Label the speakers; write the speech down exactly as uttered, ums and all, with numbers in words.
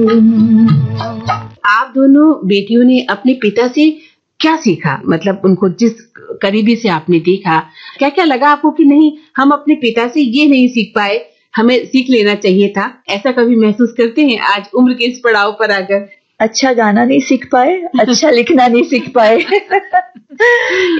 Speaker 1: आप दोनों बेटियों ने अपने पिता से क्या सीखा? मतलब उनको जिस करीबी से आपने देखा, क्या-क्या लगा आपको कि नहीं हम अपने पिता से ये नहीं सीख पाए, हमें सीख लेना चाहिए था? ऐसा कभी महसूस करते हैं आज उम्र के इस पड़ाव पर आकर?
Speaker 2: अच्छा गाना नहीं सीख पाए, अच्छा लिखना नहीं सीख पाए।